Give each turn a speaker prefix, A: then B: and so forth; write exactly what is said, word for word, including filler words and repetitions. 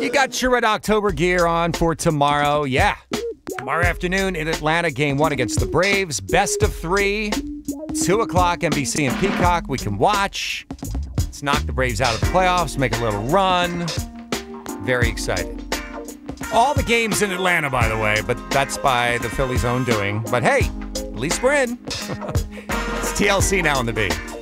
A: You got your Red October gear on for tomorrow. Yeah. Tomorrow afternoon in Atlanta, game one against the Braves. Best of three. two o'clock, N B C and Peacock. We can watch. Let's knock the Braves out of the playoffs, make a little run. Very excited. All the games in Atlanta, by the way, but that's by the Phillies' own doing. But hey, at least we're in. It's T L C now on the beat.